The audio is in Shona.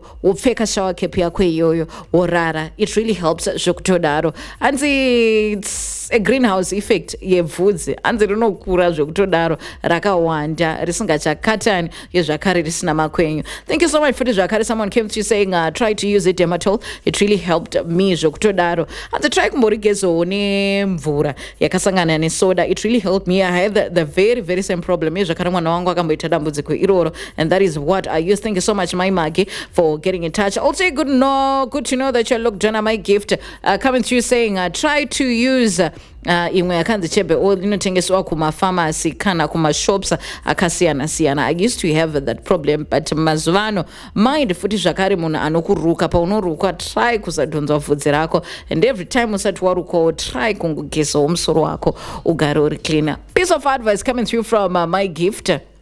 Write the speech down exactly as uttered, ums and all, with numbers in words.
wopfeka shower cap yako iyoyo worara. It really helps zvekutodaro. Anzi it's a greenhouse effect yebvudzi. Anzi rinokura zvekutodaro rakawanda risingachakatani yezvakare risina makwenyu. Thank you so much for this zvakare. Someone came to you saying uh, try to use it Dematol. It really helped me zvekutodaro. Anzi try kumborigezo nemvura yakasangana nesoda. It really helped me. I had the, the very very same problem yezvakare mwana wangu akamboita dambudziko iroro, and that is what I use. Thank you so much, my Maggie, for getting in touch. Also, good know, good to know that you're looked on. My gift uh, coming to you saying, uh, try to use uh, imwe yakanzi chebe oil inotengeswa kumafamasi kana kumashops akasiyana siyana. I used to have that problem, but mazuvano mind futi zvakare munhu anokuruka paunoruka try kusadhonza vhudzi rako, and every time usati warukawo try kungogezawo musoro wako ugare uri cleaner. Piece of advice coming through from uh, my gift.